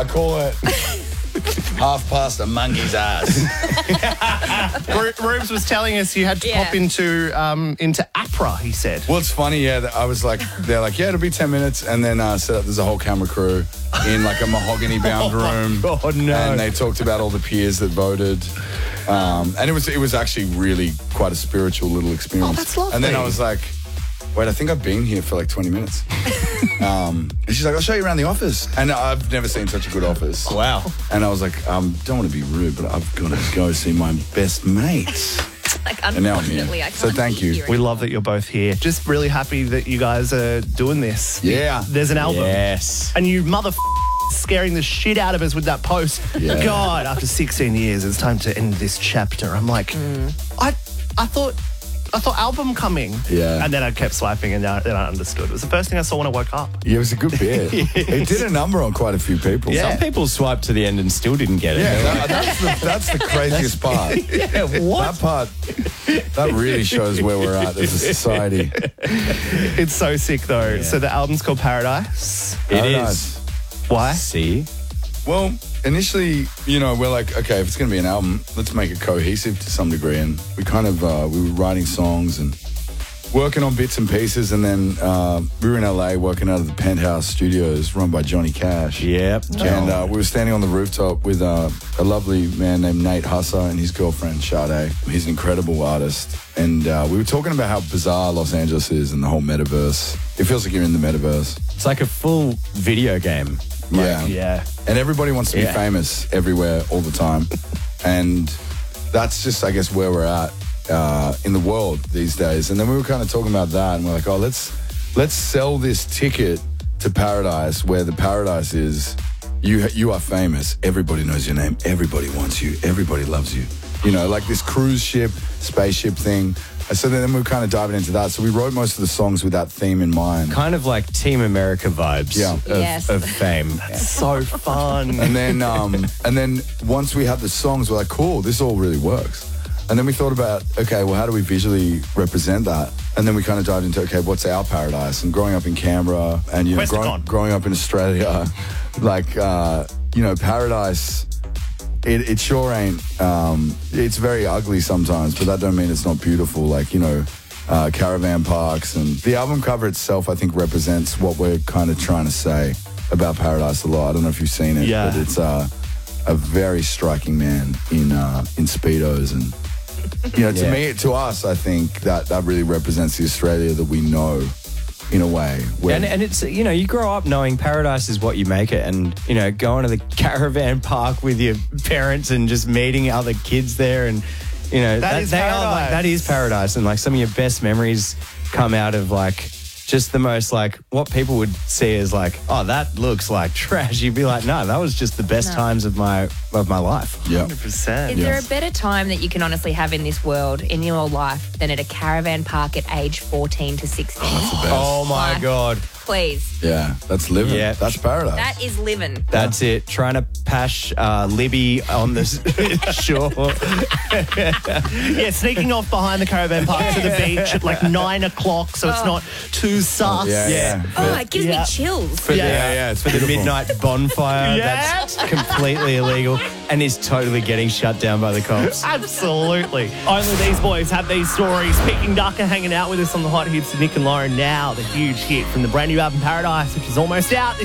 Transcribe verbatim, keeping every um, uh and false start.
I call it half past a monkey's ass. Ru- Rubes was telling us you had to Yeah. pop into um, into APRA, he said. Well, it's funny, yeah. that I was like, they're like, yeah, it'll be ten minutes. And then uh, set up, there's a whole camera crew in like a mahogany bound room. Oh, no. And they talked about all the peers that voted. Um, and it was it was actually really quite a spiritual little experience. Oh, that's lovely. And then I was like, wait, I think I've been here for like twenty minutes. um, and she's like, I'll show you around the office. And I've never seen such a good office. Wow. And I was like, um, don't want to be rude, but I've got to go see my best mates. Like, And now I'm here. unfortunately, I can't So thank be you. here We anymore. love that you're both here. Just really happy that you guys are doing this. Yeah. There's an album. Yes. And you mother scaring the shit out of us with that post. Yeah. God, after sixteen years, it's time to end this chapter. I'm like, Mm. I I thought I thought album coming. Yeah. And then I kept swiping and then I understood. It was the first thing I saw when I woke up. Yeah, it was a good bit. It did a number on quite a few people. Some people swiped to the end and still didn't get it. Yeah, that, that's, the, that's the craziest part. Yeah, what? That part, that really shows where we're at as a society. It's so sick though. So the album's called Paradise. It Paradise. is. Why? See? Well, initially, you know, we're like, okay, if it's going to be an album, let's make it cohesive to some degree. And we kind of, uh, we were writing songs and working on bits and pieces. And then uh, we were in L A working out of the Penthouse Studios run by Johnny Cash. Yep. And uh, we were standing on the rooftop with uh, a lovely man named Nate Husser and his girlfriend, Sade. He's an incredible artist. And uh, we were talking about how bizarre Los Angeles is and the whole metaverse. It feels like you're in the metaverse. It's like a full video game. Yeah. Yeah. And everybody wants to be Yeah. famous everywhere all the time. And that's just, I guess, where we're at uh, in the world these days. And then we were kind of talking about that and we're like, oh, let's let's sell this ticket to paradise where the paradise is you you are famous. Everybody knows your name. Everybody wants you. Everybody loves you. You know, like this cruise ship, spaceship thing. And so then we were kind of diving into that. So we wrote most of the songs with that theme in mind. Kind of like Team America vibes Yeah. of, Yes. of fame. So fun. And then, um, and then once we had the songs, we're like, cool, this all really works. And then we thought about, okay, well, how do we visually represent that? And then we kind of dived into, okay, what's our paradise? And growing up in Canberra and, you know, growing, Questacon. growing up in Australia, like, uh, you know, paradise, it, it sure ain't, um, it's very ugly sometimes, but that don't mean it's not beautiful. Like, you know, uh, caravan parks and the album cover itself, I think represents what we're kind of trying to say about paradise a lot. I don't know if you've seen it, Yeah. but it's uh, a very striking man in uh, in Speedos. And, you know, to Yeah. me, to us, I think that that really represents the Australia that we know in a way. Where, And, and it's, you know, you grow up knowing paradise is what you make it. And, you know, going to the caravan park with your parents and just meeting other kids there. And, you know, That is they are like, paradise. that is paradise. And like some of your best memories come out of like just the most like what people would see as like, oh, that looks like trash. You'd be like, no, that was just the best No. times of my of my life. yeah. one hundred percent. Is there a better time that you can honestly have in this world, in your life, than at a caravan park at age fourteen to sixteen? Oh my Like- God. Please. Yeah, that's living. Yeah. That's paradise. That is living. That's it. Trying to pash uh, Libby on the shore. Yeah, sneaking off behind the caravan park to the beach at like nine o'clock so it's not too sus. yeah, Yeah. yeah. Oh, it gives Yeah. me chills. For Yeah. the, Yeah, yeah, it's for the beautiful. midnight bonfire. Yeah. That's completely illegal and is totally getting shut down by the cops. Absolutely. Only these boys have these stories. Peking Ducker hanging out with us on the Hot Hits of Nick and Lauren now. The huge hit from the brand new album Paradise, which is almost out.